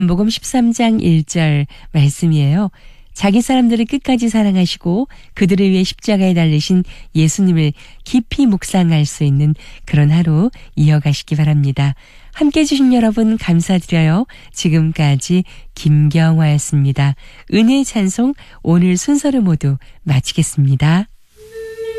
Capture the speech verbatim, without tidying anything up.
요한복음 십삼 장 일 절 말씀이에요. 자기 사람들을 끝까지 사랑하시고 그들을 위해 십자가에 달리신 예수님을 깊이 묵상할 수 있는 그런 하루 이어가시기 바랍니다. 함께해 주신 여러분 감사드려요. 지금까지 김경화였습니다. 은혜의 찬송 오늘 순서를 모두 마치겠습니다.